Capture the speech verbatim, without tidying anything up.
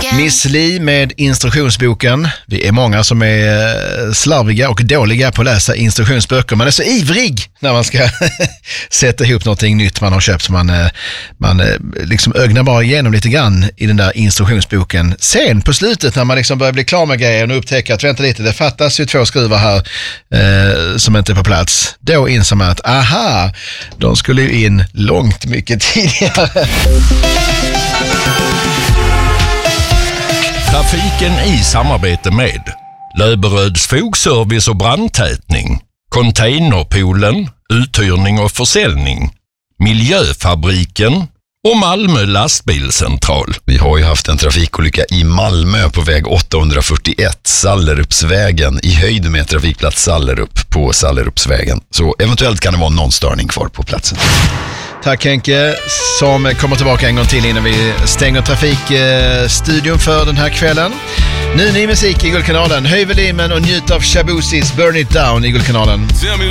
Miss Li med instruktionsboken. Vi är många som är slarviga och dåliga på att läsa instruktionsböcker. Man är så ivrig när man ska sätta ihop någonting nytt man har köpt. Man, man liksom ögnar bara igenom lite grann i den där instruktionsboken. Sen på slutet när man liksom börjar bli klar med grejen och upptäcker att vänta lite, det fattas ju två skruvar här eh, som inte är på plats. Då inser man att aha, de skulle ju in långt mycket tidigare. Trafiken i samarbete med Löberöds fogservice och brandtätning, Containerpoolen, uthyrning och försäljning, Miljöfabriken och Malmö lastbilscentral. Vi har ju haft en trafikolycka i Malmö på väg åttahundrafyrtioett, Sallerupsvägen, i höjd med trafikplats Sallerup på Sallerupsvägen. Så eventuellt kan det vara någon störning kvar på platsen. Tack Henke, som kommer tillbaka en gång till innan vi stänger trafikstudion för den här kvällen. Nu ny musik i Guldkanalen. Höj volymen och njut av Shabusis Burn It Down i Guldkanalen.